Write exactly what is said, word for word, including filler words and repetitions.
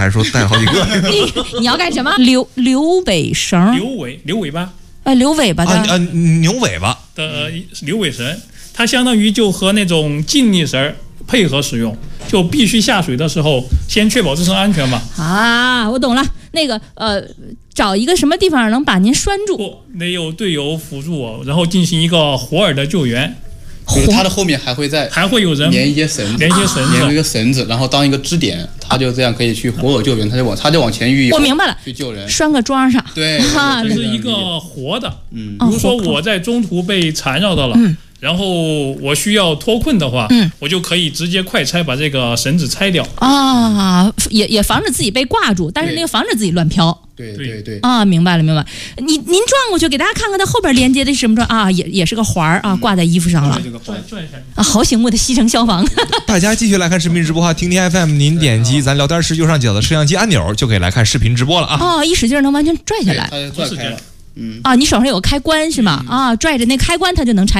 还是说带好几个？ 你你要干什么？留留尾绳， 留尾留尾巴， 呃，留尾巴的， 啊啊，牛尾巴的留尾绳，它相当于就和那种静力绳配合使用，就必须下水的时候先确保自身安全嘛。 啊，我懂了，那个呃，找一个什么地方能把您拴住？ 不，得有队友辅助我，然后进行一个活饵的救援。 就是它的后面还会再还会有人连一些绳子， 连一些绳子， 连一个绳子，然后当一个支点，它就这样可以去活饵救援，它就往它就往前运。 我明白了， 去救人， 拴个桩上。 对， 这是一个活的。 嗯， 比如说我在中途被缠绕到了， 嗯， 然后我需要脱困的话， 嗯， 我就可以直接快拆把这个绳子拆掉。 啊，也也防止自己被挂住，但是那个防止自己乱飘。 对对对。 啊，明白了明白了。你您转过去给大家看看，它后边连接的是什么状啊？也也是个环儿啊，挂在衣服上了。 转转一下啊，好醒目的西城消防。 大家继续来看视频直播哈，听听 F M， 您点击咱聊天室右上角的摄像机按钮，就可以来看视频直播了啊。 哦，一使劲能完全拽下来。 它就拽开了。嗯。 啊，你手上有个开关是吗？啊，拽着那开关它就能拆。